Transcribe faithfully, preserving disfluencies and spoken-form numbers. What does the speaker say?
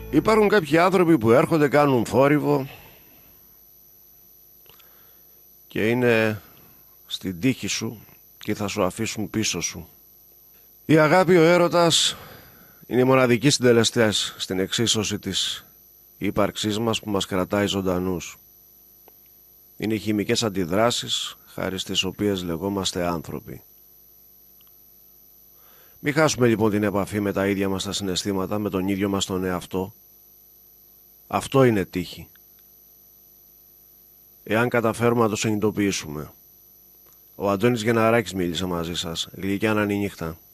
Υπάρχουν κάποιοι άνθρωποι που έρχονται, κάνουν θόρυβο και είναι στην τύχη σου και θα σου αφήσουν πίσω σου. Η αγάπη, ο έρωτας είναι οι μοναδικοί συντελεστές στην εξίσωση της ύπαρξής μας που μας κρατάει ζωντανούς. Είναι οι χημικές αντιδράσεις χάρη στις οποίες λεγόμαστε άνθρωποι. Μην χάσουμε λοιπόν την επαφή με τα ίδια μας τα συναισθήματα, με τον ίδιο μας τον εαυτό. Αυτό είναι τύχη. Εάν καταφέρουμε να το συνειδητοποιήσουμε. Ο Αντώνης Γεναράκης μίλησε μαζί σας. Γλυκιά να είναι η νύχτα.